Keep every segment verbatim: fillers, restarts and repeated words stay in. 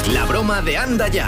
La broma de Anda Ya.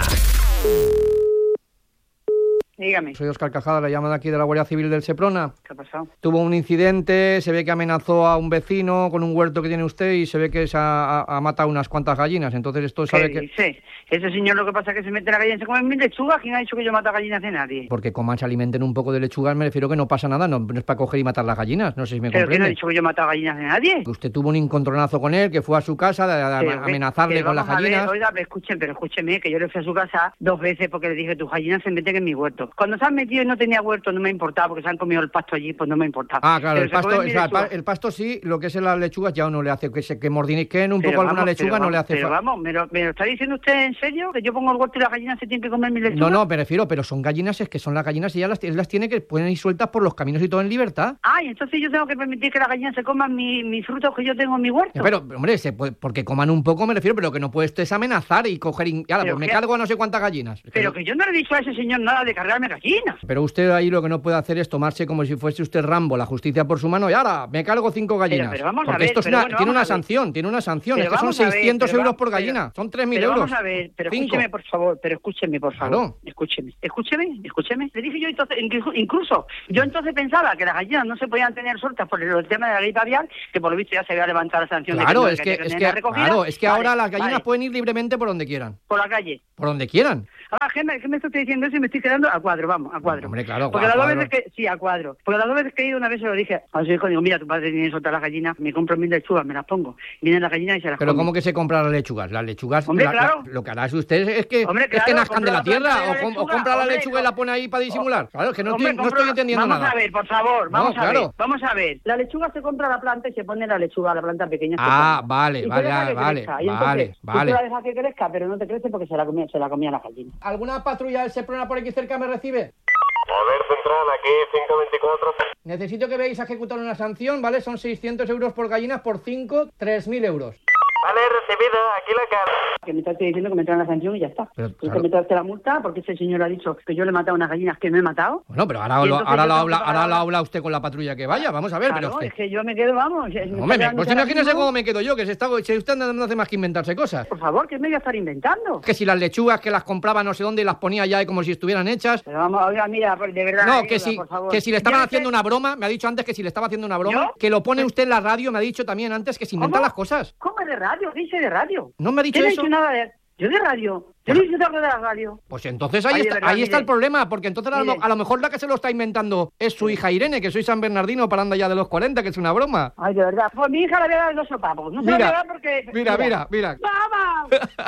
Dígame. Soy Óscar Cajada, le llamo de aquí de la Guardia Civil del Seprona. ¿Qué ha pasado? Tuvo un incidente, se ve que amenazó a un vecino con un huerto que tiene usted y se ve que se ha, ha, ha matado unas cuantas gallinas. Entonces esto sabe ¿Qué que... dice? Ese señor lo que pasa es que se mete la gallina y se come mil lechugas. ¿Quién ha dicho que yo mato a gallinas de nadie? Porque coman, se alimenten un poco de lechugas, me refiero que no pasa nada, no, no es para coger y matar las gallinas, no sé si me ¿Pero quién ha comprende. dicho que yo mato a gallinas de nadie? Usted tuvo un encontronazo con él, que fue a su casa de, de, Pero, amenazarle pero con las vamos a ver, gallinas. Oiga, pero escuchen, pero escúcheme, que yo le fui a su casa dos veces porque le dije, tus gallinas se meten en mi huerto. Cuando se han metido y no tenía huerto, no me importaba, porque se han comido el pasto allí, pues no me importaba. Ah, claro, Pero el se pasto, comen mi o sea, el, pa- lechuga. el pasto sí, lo que es las lechugas ya uno le hace, que se que mordisquen un Pero poco alguna vamos, lechuga pero no le vamos, hace Pero fa- vamos, ¿me lo, ¿me lo está diciendo usted en serio? ¿Que yo pongo el huerto y las gallinas se tienen que comer mi lechuga? No, no, me refiero, pero son gallinas, es que son las gallinas y ya las, él las tiene que pueden ir sueltas por los caminos y todo en libertad. Ah, y entonces yo tengo que permitir que las gallinas se coman mi- mis frutos que yo tengo en mi huerto. Pero, hombre, se puede, porque coman un poco, me refiero, pero lo que no puede esto es amenazar y coger... Y, ala, Pero pues me qué- cargo a no sé cuántas gallinas. Es que Pero no- que yo no le he dicho a ese señor nada de cargarme gallinas. Pero usted ahí lo que no puede hacer es tomarse como si fuese usted Rambo, la justicia por su mano, y ahora me cargo cinco gallinas. pero vamos a porque ver, esto es pero una- bueno, tiene vamos una a ver. sanción, tiene una sanción. Pero es que son vamos a ver, seiscientos pero euros va- por pero- gallina, son tres mil Pero euros. vamos a ver, pero Cinco. escúcheme, por favor, pero escúcheme, por favor. Claro. Escúcheme, escúcheme, escúcheme. Le dije yo entonces, incluso, incluso, yo entonces pensaba que las gallinas no se podían tener sueltas por el tema de la ley pavial, que por lo visto ya se había levantado la sanción. Claro, de que, es que, no, es tener que, la recogida. claro, es que Vale, ahora las gallinas vale, pueden ir libremente por donde quieran. por la calle. Por donde quieran. Ahora, ¿qué me, qué me estoy diciendo eso y me estoy quedando a cuadro? Vamos, a cuadro. Hombre, claro, Porque a las dos cuadro. veces que... Sí, a cuadro. Porque las dos veces que he ido, una vez se lo dije a su hijo, digo, mira, tu padre tiene soltar las gallinas, me compro mil lechugas, me las pongo. Vienen las gallinas y se las Pero comen. ¿cómo que se compran las lechugas? Las lechugas, Hombre, la- la- claro. lo que harás usted es que, Hombre, es que claro, nazcan de compro la la planta tierra de la o, com- o lechuga, compra la hombre, lechuga y la pone ahí para disimular. Claro, es que no, Hombre, estoy, no compro- estoy entendiendo vamos nada. a ver, por favor, No, vamos a claro. ver, vamos a ver. La lechuga se compra la planta y se pone la lechuga, la planta pequeña. se Ah, pone. vale, Y se vale, deja que vale, crezca. Y vale, entonces, tú vale. la dejas que crezca, pero no te crece porque se la comía, se la comía la gallina. ¿Alguna patrulla del Seprona por aquí cerca me recibe? Poder Central, aquí cinco veinticuatro. Necesito que veáis a ejecutar una sanción, ¿vale? Son seiscientos euros por gallinas, por cinco, tres mil euros. Vale, recibido, aquí la cara. Que me estás diciendo que me traen la sanción y ya está. Pero, Tú claro. te metes la multa porque ese señor ha dicho que yo le he matado unas gallinas que no he matado. Bueno, pero ahora, Y lo, entonces ahora, yo lo tengo habla, que pagar ahora lo ahora. habla usted con la patrulla que vaya. Vamos a ver, Claro, pero usted... es que yo me quedo, vamos. me está Hombre, quedando pues ahora imagínese mismo. cómo me quedo yo, que se está, si usted no, no hace más que inventarse cosas. Por favor, ¿qué me voy a estar inventando? Que si las lechugas que las compraba no sé dónde y las ponía ya como si estuvieran hechas. Pero vamos, oiga, mira, por- de verdad. No, eh, que oiga, si, por favor. que si le estaban Yo haciendo sé- una broma, me ha dicho antes que si le estaba haciendo una broma, ¿Yo? que lo pone usted en la radio, me ha dicho también antes que se inventan ¿Cómo? las cosas. ¿Cómo de radio? ¿Qué dice de radio? ¿No me ha dicho Yo no he eso? dicho nada de... Yo de radio. Yo no he dicho algo de la radio. Pues entonces ahí, Ay, de está, verdad, ahí está mire. el problema, porque entonces a lo, Mire. a lo mejor la que se lo está inventando es su hija Irene, que soy San Bernardino para andar ya de los cuarenta, que es una broma. Ay, de verdad. Pues mi hija le voy a dar dos sopapos. No se lo voy a dar porque... mira, mira, mira. ¡Mamá!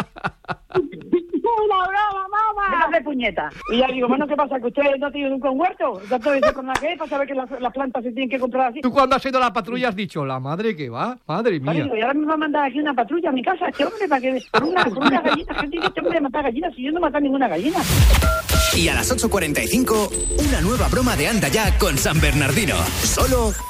¡Una broma, mamá! Déjame puñeta. Y ya digo, bueno, ¿qué pasa? ¿Que usted no tiene nunca un huerto? ¿Tanto dice con la que para saber que las, las plantas se tienen que comprar así? Tú cuando has ido a la patrulla has dicho, la madre que va, madre Vale, mía. digo, y ahora me va a mandar aquí una patrulla a mi casa, este hombre, para que... Por una, por una gallina, ¿qué tiene este hombre de matar gallinas? Si yo no mato ninguna gallina. Y a las ocho cuarenta y cinco, una nueva broma de Anda Ya con San Bernardino. Solo